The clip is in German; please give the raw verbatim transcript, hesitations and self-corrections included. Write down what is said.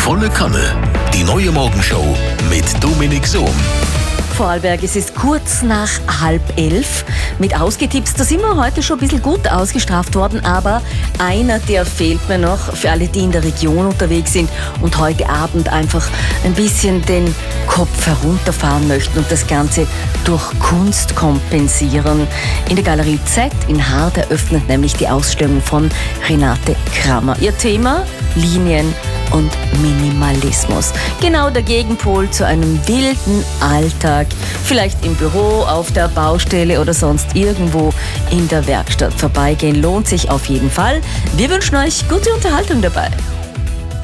Volle Kanne. Die neue Morgenshow mit Dominik Sohm. Vorarlberg, es ist kurz nach halb elf. Mit Ausgetipps, da sind wir heute schon ein bisschen gut ausgestraft worden, aber einer, der fehlt mir noch für alle, die in der Region unterwegs sind und heute Abend einfach ein bisschen den Kopf herunterfahren möchten und das Ganze durch Kunst kompensieren. In der Galerie Z in Hart eröffnet nämlich die Ausstellung von Renate Krammer. Ihr Thema: Linien und Minimalismus. Genau der Gegenpol zu einem wilden Alltag. Vielleicht im Büro, auf der Baustelle oder sonst irgendwo in der Werkstatt. Vorbeigehen lohnt sich auf jeden Fall. Wir wünschen euch gute Unterhaltung dabei.